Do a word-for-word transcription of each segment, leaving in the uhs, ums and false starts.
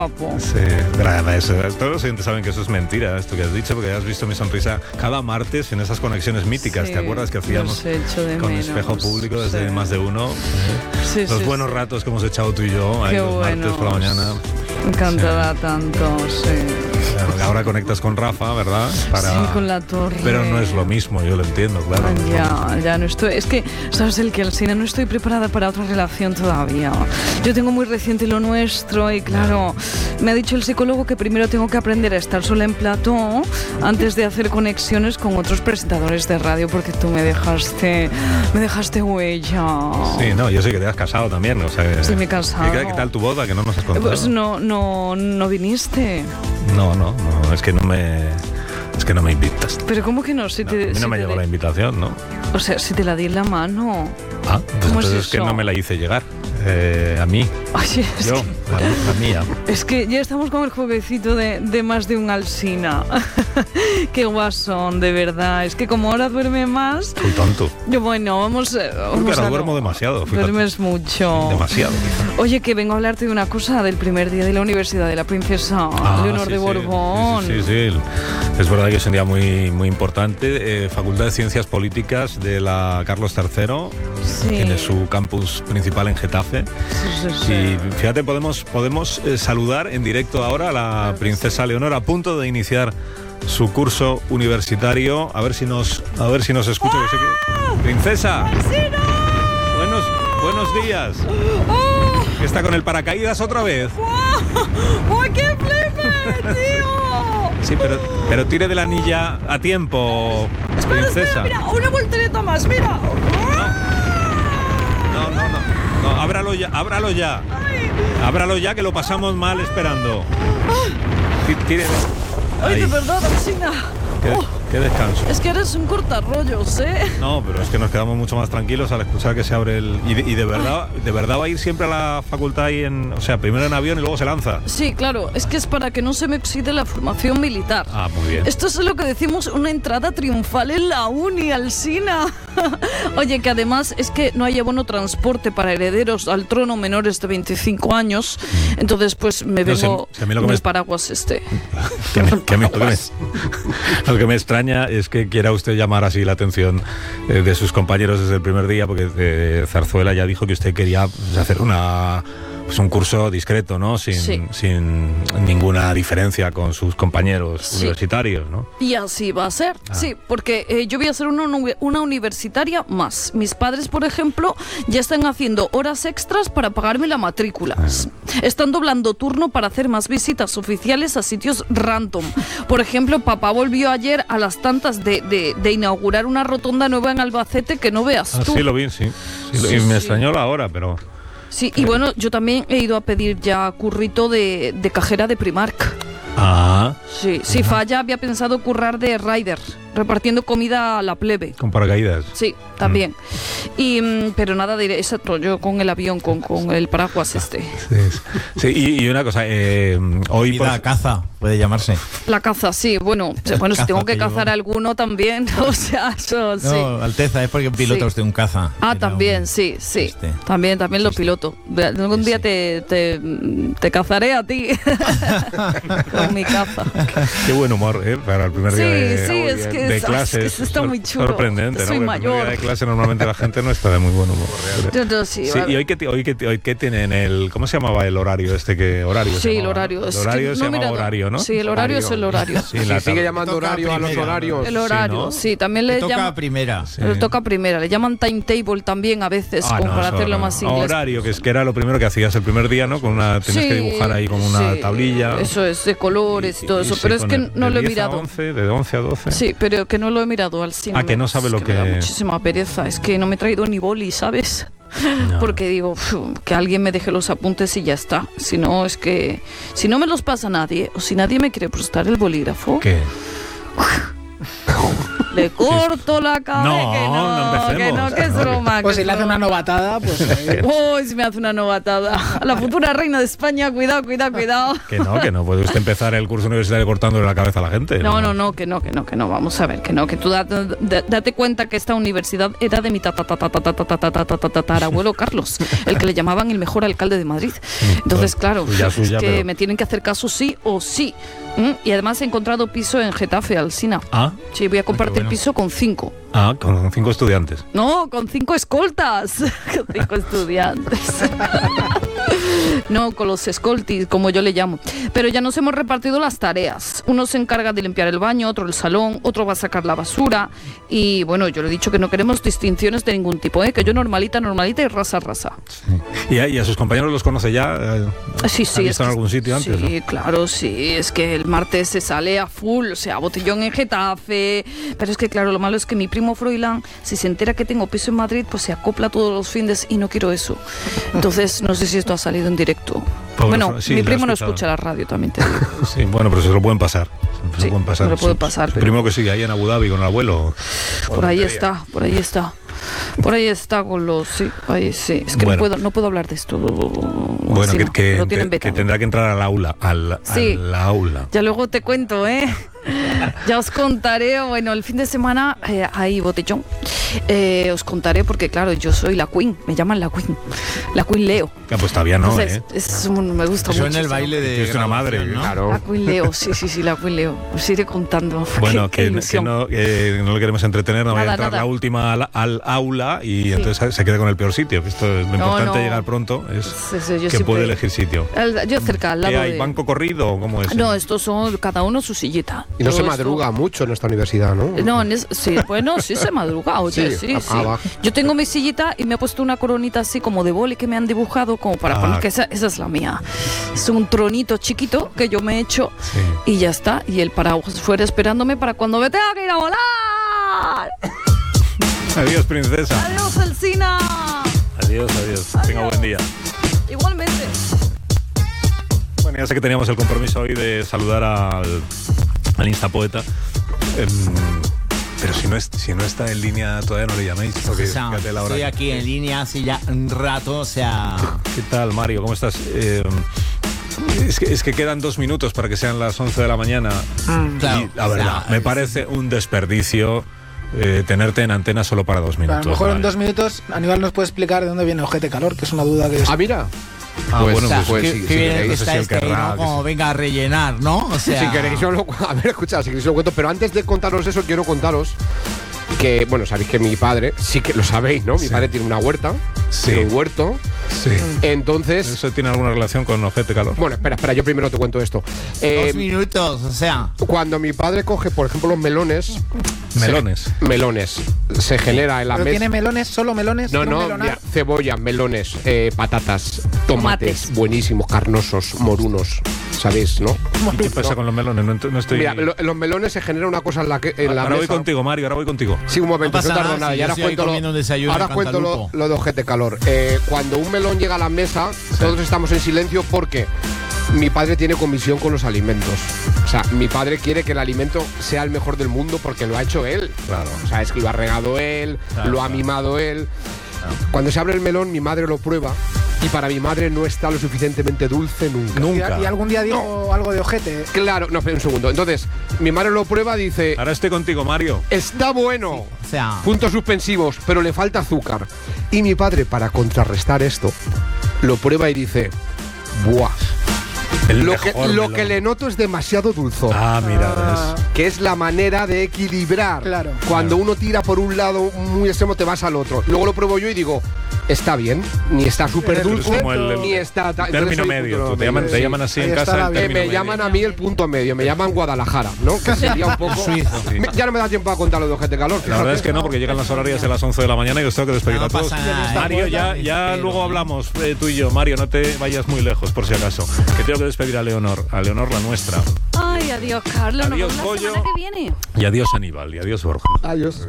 Sí, pero eso, todos los oyentes saben que eso es mentira, esto que has dicho, porque has visto mi sonrisa cada martes en esas conexiones míticas. Sí, ¿te acuerdas que hacíamos con menos. Espejo público desde sí. más de uno? Sí, los sí, buenos sí. ratos que hemos echado tú y yo ahí los buenos. martes por la mañana. Me encantará sí. tanto, sí. Ahora conectas con Rafa, ¿verdad? Para... Sí, con la torre. Pero no es lo mismo, yo lo entiendo, claro. Ya, ya no estoy... Es que, ¿sabes el que Alsina? No estoy preparada para otra relación todavía. Yo tengo muy reciente lo nuestro y, claro, me ha dicho el psicólogo que primero tengo que aprender a estar sola en plató antes de hacer conexiones con otros presentadores de radio, porque tú me dejaste... Me dejaste huella. Sí, no, yo sé que te has casado también, o sea... Sí, me he casado. ¿Qué, qué tal tu boda? Que no nos has contado. Pues no, no, no viniste. No, no, no, es que no me... Es que no me invitas. Pero ¿cómo que no? Si no te, a mí no si me te llegó de... la invitación, ¿no? O sea, si te la di en la mano. Ah, pues entonces es, es que no me la hice llegar. Eh, a mí. Oye, es Yo, que... la, la mía. Es que ya estamos con el jueguecito de, de más de un Alsina. Qué guasón, de verdad. Es que como ahora duerme más... Fui tonto. Yo, bueno, vamos... vamos Porque ahora a... duermo demasiado. Duermes tonto. mucho. Demasiado. Oye, que vengo a hablarte de una cosa del primer día de la Universidad de la Princesa ah, Leonor sí, de sí. Borbón. Sí, sí, sí, sí. Es verdad que es un día muy, muy importante. Eh, Facultad de Ciencias Políticas de la Carlos tercero. Sí. Tiene su campus principal en Getafe. Sí, sí, sí. Y fíjate, podemos, podemos eh, saludar en directo ahora a la princesa Leonor a punto de iniciar su curso universitario. A ver si nos, a ver si nos escucha. ¡Oh! Que sé que... ¡Princesa! ¡Alsina! Buenos, buenos días. ¡Oh! ¿Está con el paracaídas otra vez? ¡Oh! ¡Ay, qué flipe, tío! Sí, pero, pero tire de la anilla a tiempo, espera, princesa. Espera, mira, una voltereta más, mira. No, no, no, no, no ábralo ya, ábralo ya. Ay. Ábralo ya, que lo pasamos mal esperando. Tire. Ay, de verdad, Alsina. ¿Qué, oh, qué descanso? Es que eres un cortarrollos, ¿eh? No, pero es que nos quedamos mucho más tranquilos al escuchar que se abre el... Y de, y de verdad de verdad va a ir siempre a la facultad ahí en... O sea, primero en avión y luego se lanza. Sí, claro, es que es para que no se me oxide la formación militar. Ah, muy bien. Esto es lo que decimos una entrada triunfal en la uni, Alsina. Oye, que además es que no hay abono transporte para herederos al trono menores de veinticinco años. Entonces, pues me vengo no, si, si con el me... paraguas este. que me, que me, lo, que me, lo que me extraña es que quiera usted llamar así la atención eh, de sus compañeros desde el primer día, porque eh, Zarzuela ya dijo que usted quería pues, hacer una... Es un curso discreto, ¿no? Sin, sí. sin ninguna diferencia con sus compañeros sí. universitarios, ¿no? Y así va a ser, ah. sí, porque eh, yo voy a ser una, una universitaria más. Mis padres, por ejemplo, ya están haciendo horas extras para pagarme la matrícula. Ah. Están doblando turno para hacer más visitas oficiales a sitios random. Por ejemplo, papá volvió ayer a las tantas de, de, de inaugurar una rotonda nueva en Albacete que no veas ah, tú. Sí, lo vi, sí. sí, sí y me sí. extrañó la hora, pero... Sí, y bueno, yo también he ido a pedir ya currito de, de cajera de Primark. Ah. Sí, si falla había pensado currar de rider, repartiendo comida a la plebe. ¿Con paracaídas? Sí, también. Mm. Y, pero nada de exacto, yo con el avión, con, con el paraguas este. Sí, sí. Y, y una cosa, eh, hoy... Por... La caza, puede llamarse. La caza, sí, bueno, bueno si tengo que cazar a alguno también, o sea, eso sí. No, Alteza, es porque pilota sí. usted un caza. Ah, también, un... sí, sí. Este. También, también lo piloto. Algún día sí. te, te, te cazaré a ti. Con mi caza. Qué buen humor, ¿eh? Para el primer sí, día de, sí, es que de es, clases. Es que está muy chulo. Sorprendente, soy ¿no? mayor. El primer día de clase normalmente la gente no está de muy buen humor. Yo, yo, sí, sí, ¿y hoy qué, hoy, qué, hoy qué tienen el... ¿Cómo se llamaba el horario este que... Horario sí, el horario. El horario es se que, llama no, horario, ¿no? Sí, el horario, horario. es el horario. Sí, sí, la sigue llamando horario a los horarios. El horario, sí, ¿no? sí también le, le toca llama, primera. Sí. Le toca primera. Le llaman timetable también a veces, ah, como no, para eso, hacerlo no. más inglés. Horario, que es que era lo primero que hacías el primer día, ¿no? Con una tenías sí, que dibujar ahí con una sí, tablilla. Eso es, de colores y, y todo eso. Y pero sí, es que el, no lo he diez mirado. A once, de once a doce. Sí, pero que no lo he mirado al cine. Ah, que no sabe es lo que, que... Me da muchísima pereza. Es que no me he traído ni boli, ¿sabes? No. Porque digo, pf, que alguien me deje los apuntes y ya está. Si no, es que... Si no me los pasa nadie, o si nadie me quiere prestar el bolígrafo... ¿Qué? Le corto la cabeza. No, que no, no empecemos. que no, que es broma. Pues que si le es hace una broma. novatada, pues... eh, Uy, si me hace una novatada. A la futura reina de España, cuidado, cuidado, cuidado. Que no, que no puede usted empezar el curso universitario cortándole la cabeza a la gente. No, no, no, que no, que no, que no. Vamos a ver, que no, que tú date, da- date cuenta que esta universidad era de mi tatarabuelo Carlos, el que le llamaban el mejor alcalde de Madrid. Entonces, claro, Suya, es suya, que pero- me tienen que hacer caso sí o sí. ¿Mm? Y además he encontrado piso en Getafe, Alsina. Ah, Sí, voy a compartir bueno. piso con cinco. ah, con cinco estudiantes. No, con cinco escoltas. Con cinco estudiantes. No, con los escoltis, como yo le llamo. Pero ya nos hemos repartido las tareas. Uno se encarga de limpiar el baño, otro el salón, otro va a sacar la basura. Y bueno, yo le he dicho que no queremos distinciones de ningún tipo, ¿eh? Que yo normalita, normalita y rasa, rasa. ¿Y a, y a sus compañeros los conoce ya? Eh, Sí, sí. ¿Han es visto en que- algún sitio antes? Sí, ¿no? claro, sí. Es que el martes se sale a full, o sea, botellón en Getafe. Pero es que, claro, lo malo es que mi primo Froilán, si se entera que tengo piso en Madrid, pues se acopla todos los fines y no quiero eso. Entonces, no sé si esto ha salido en directo. Pobre bueno, Fro- sí, mi lo he primo no escuchado. escucha la radio, también te digo. Sí, bueno, pero se lo pueden pasar. Se Sí, lo pueden pasar. me lo puede Su- pasar, su pero- primo que sigue ahí en Abu Dhabi con el abuelo. Por ahí está, por ahí está. Por ahí está con los... Sí, ahí sí. Es que Bueno. no, puedo, no puedo hablar de esto. Bueno, así que, no, que, lo tienen que vetado. tendrá que entrar al aula. Al, Sí. al aula. Ya luego te cuento, ¿eh? Ya os contaré, bueno, el fin de semana eh, hay botellón. Eh, os contaré porque, claro, yo soy la Queen, me llaman la Queen, la Queen Leo. Ah, pues todavía no, Entonces, ¿eh? es un- me gusta Eso mucho. en el ese baile de. Tienes una madre, graduación, ¿no? Claro. La Queen Leo, sí, sí, sí, la Queen Leo. Os iré contando. Bueno, Qué- qué que, que ilusión. no, que no le queremos entretener, no vaya a Nada, entrar nada. la última al, al aula y entonces se quede con el peor sitio. Esto es lo No, importante no. llegar pronto, es Sí, sí, yo que siempre- puede elegir sitio. Al- Yo cerca, al ¿Qué lado hay? de... ¿Banco corrido o cómo es? No, estos son cada uno su sillita. Y no Todo se esto- madruga mucho en esta universidad, ¿no? No, en es- sí, bueno, sí se madruga, oye, Sí, sí, ah, sí. ah, va. Yo tengo mi sillita y me he puesto una coronita así como de boli que me han dibujado como para Ah. poner que esa, esa es la mía. Es un tronito chiquito que yo me he hecho Sí. y ya está. Y el paraguas fuera esperándome para cuando me tenga que ir a volar. Adiós, princesa. Adiós, Alsina. Adiós, adiós. Tenga buen día. Igualmente. Bueno, ya sé que teníamos el compromiso hoy de saludar al, al Instapoeta. Em, pero si no, es, si no está en línea, todavía no le llaméis. Porque O sea, fíjate la hora. estoy aquí en línea hace ya un rato, o sea. ¿Qué tal, Mario? ¿Cómo estás? Eh, es, que, es que quedan dos minutos para que sean las once de la mañana. Claro, Y la verdad, o sea, me parece un desperdicio eh, tenerte en antena solo para dos a minutos. lo mejor en Mario. dos minutos Aníbal nos puede explicar de dónde viene Ojete Calor, que es una duda que... Ah, mira. Ah, Pues, bueno, O sea, pues, pues qué- sí, qué sí, bien queréis, que no sé está si él este, querrá, ¿no? que Como sí. venga a rellenar, ¿no? O sea. Si queréis, yo lo, a ver, escuchad, si queréis lo cuento, pero antes de contaros eso, quiero contaros que, bueno, sabéis que mi padre, sí que lo sabéis, ¿no? Mi Sí. padre tiene una huerta, Sí. tiene un huerto, Sí. entonces... ¿Eso tiene alguna relación con Ojete Calor? Bueno, espera, espera, yo primero te cuento esto. Eh, Dos minutos, o sea. cuando mi padre coge, por ejemplo, los melones... Melones. se- melones. Se genera en la ¿Pero mesa... tiene melones, solo melones? No, no, melonar? mira, cebolla, melones, eh, patatas, tomates, Tomates. buenísimos, carnosos, morunos, ¿sabéis, no? ¿Y qué pasa con los melones? No, ent- no estoy... Mira, lo- en los melones se genera una cosa en la que en la ahora voy mesa- contigo, Mario, ahora voy contigo. Sí, un momento, No pasa no tardo nada, nada. si Y yo ahora estoy cuento, comiendo un lo, desayuno ahora en cuento lo, Cantalupo. lo de ojete calor. Eh, cuando un melón llega a la mesa, todos estamos en silencio porque mi padre tiene comisión con los alimentos. O sea, mi padre quiere que el alimento sea el mejor del mundo porque lo ha hecho él. Claro. O sea, es que lo ha regado él, Claro, lo ha claro. mimado él. Cuando se abre el melón, mi madre lo prueba y para mi madre no está lo suficientemente dulce nunca. Nunca. ¿Y, y algún día dijo algo de Ojete? Claro, no, espera un segundo. Entonces, mi madre lo prueba y dice, Ahora estoy contigo, Mario. está bueno. O sea. Puntos suspensivos, pero le falta azúcar. Y mi padre, para contrarrestar esto, lo prueba y dice, ¡buah! El Lo que, mejor lo melón. que le noto es demasiado dulzor. Ah, mira, Ah, ves. Que es la manera de equilibrar. Claro. Cuando uno tira por un lado muy extremo, te vas al otro. Luego lo pruebo yo y digo, está bien. Ni está súper Eres dulce, como el- el ni está... ta- entonces Término soy medio. punto Tú te llaman, medio, te sí. llaman así Ahí en está casa. la el vida. Eh, término me medio. llaman a mí el punto medio, me llaman Guadalajara, ¿no? Que sería un poco... Suizo. Sí. Me- Ya no me da tiempo a contar lo de Ojete Calor. La verdad fíjate. es que no, porque llegan las horarias de las once de la mañana y os tengo que despedir No a todos. pasa nada, Mario, ya, ya Espero. luego hablamos eh, tú y yo. Mario, no te vayas muy lejos, por si acaso. Que tengo que despedir a Leonor, a Leonor la nuestra. Ay, adiós, Carlos. Nos Adiós, vemos la pollo. semana que viene. Y adiós, Aníbal, y adiós, Borja. Adiós.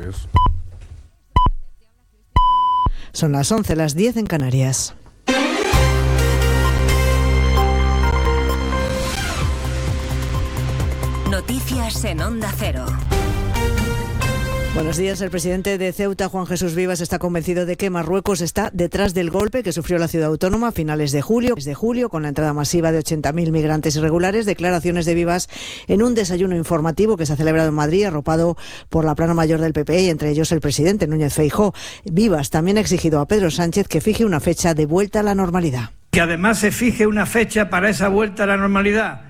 Son las once, las diez en Canarias. Noticias en Onda Cero. Buenos días. El presidente de Ceuta, Juan Jesús Vivas, está convencido de que Marruecos está detrás del golpe que sufrió la ciudad autónoma a finales de julio, desde julio, con la entrada masiva de ochenta mil migrantes irregulares. Declaraciones de Vivas en un desayuno informativo que se ha celebrado en Madrid, arropado por la plana mayor del P P y entre ellos el presidente Núñez Feijóo. Vivas también ha exigido a Pedro Sánchez que fije una fecha de vuelta a la normalidad. Que además se fije una fecha para esa vuelta a la normalidad.